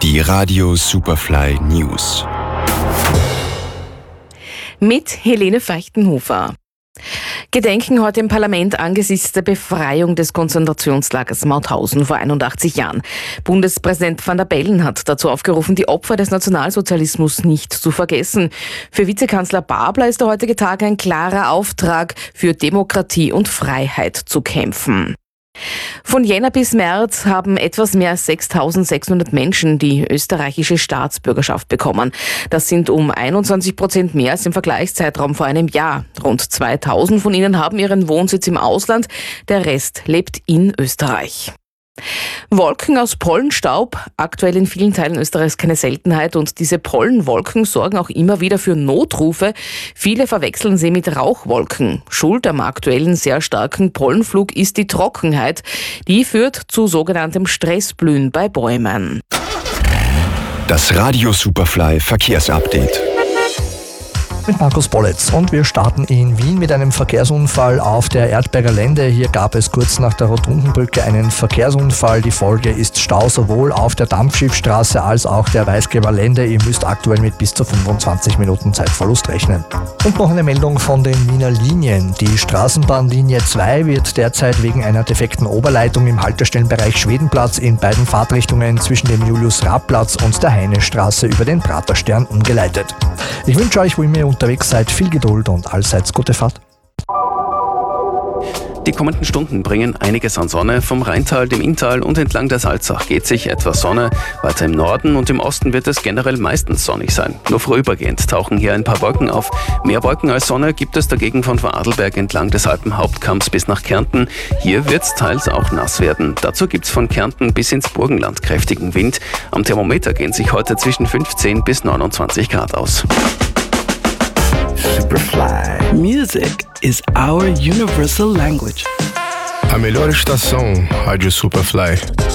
Die Radio Superfly News. Mit Helene Feichtenhofer. Gedenken heute im Parlament angesichts der Befreiung des Konzentrationslagers Mauthausen vor 81 Jahren. Bundespräsident Van der Bellen hat dazu aufgerufen, die Opfer des Nationalsozialismus nicht zu vergessen. Für Vizekanzler Babler ist der heutige Tag ein klarer Auftrag, für Demokratie und Freiheit zu kämpfen. Von Jänner bis März haben etwas mehr als 6.600 Menschen die österreichische Staatsbürgerschaft bekommen. Das sind um 21% mehr als im Vergleichszeitraum vor einem Jahr. Rund 2.000 von ihnen haben ihren Wohnsitz im Ausland, der Rest lebt in Österreich. Wolken aus Pollenstaub, aktuell in vielen Teilen Österreichs keine Seltenheit, und diese Pollenwolken sorgen auch immer wieder für Notrufe. Viele verwechseln sie mit Rauchwolken. Schuld am aktuellen sehr starken Pollenflug ist die Trockenheit. Die führt zu sogenanntem Stressblühen bei Bäumen. Das Radio Superfly Verkehrsupdate. Mit Markus Bollitz, und wir starten in Wien mit einem Verkehrsunfall auf der Erdberger Lände. Hier gab es kurz nach der Rotundenbrücke einen Verkehrsunfall. Die Folge ist Stau sowohl auf der Dampfschiffstraße als auch der Weißgräber Lände. Ihr müsst aktuell mit bis zu 25 Minuten Zeitverlust rechnen. Und noch eine Meldung von den Wiener Linien. Die Straßenbahnlinie 2 wird derzeit wegen einer defekten Oberleitung im Haltestellenbereich Schwedenplatz in beiden Fahrtrichtungen zwischen dem Julius-Raab-Platz und der Heinestraße über den Praterstern umgeleitet. Ich wünsche euch, wo immer ihr unterwegs seid, viel Geduld und allseits gute Fahrt. Die kommenden Stunden bringen einiges an Sonne. Vom Rheintal, dem Inntal und entlang der Salzach geht sich etwas Sonne. Weiter im Norden und im Osten wird es generell meistens sonnig sein. Nur vorübergehend tauchen hier ein paar Wolken auf. Mehr Wolken als Sonne gibt es dagegen von Vorarlberg entlang des Alpenhauptkamms bis nach Kärnten. Hier wird es teils auch nass werden. Dazu gibt es von Kärnten bis ins Burgenland kräftigen Wind. Am Thermometer gehen sich heute zwischen 15 bis 29 Grad aus. Superfly. Music is our universal language. A melhor estação, Rádio Superfly.